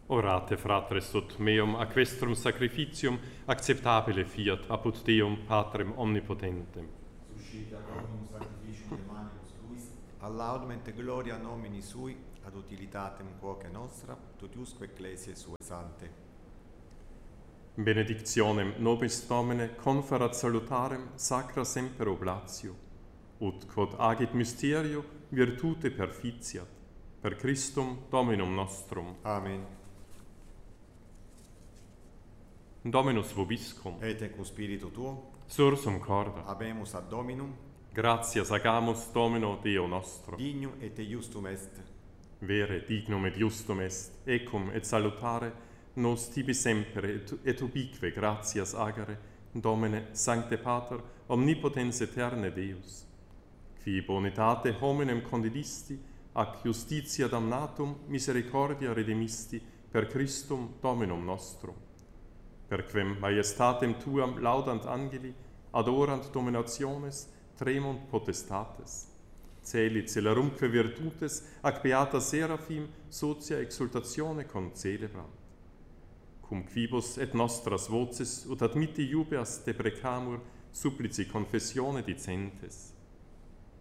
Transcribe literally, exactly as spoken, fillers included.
Orate, fratres, ut meum aquestrum sacrificium acceptabile fiat apud Deum Patrem omnipotentem. Suscita Dominum sacrificium de manibus tuis, ad laudem et gloria nomini sui, ad utilitatem quoque nostra, totiusque ecclesiae sue sante. Benedictionem nobis Domine conferat salutarem sacra semper oblatio, ut quod agit mysterio virtute perficiat, per Christum Dominum nostrum. Amen. Dominus vobiscum, Et ecum spiritu tuo, sursum corda, habemus ad Dominum, gratias agamus Domino Deo nostro. dignum et justum est. Vere dignum et justum est, ecum et salutare, nos tibi semper et, et ubique gratias agere, Domine, Sancte Pater, omnipotens eterne Deus, qui bonitate hominem condidisti, ac justitia damnatum misericordia redemisti, per Christum Dominum nostrum. Per quem majestatem tuam laudant angeli, adorant dominationes, tremunt potestates. Celi celerumque virtutes, ac beata seraphim, socia exultatione concelebrant. Cum quibus et nostras voces, ut admitti iubeas deprecamur, supplici confessione dicentes.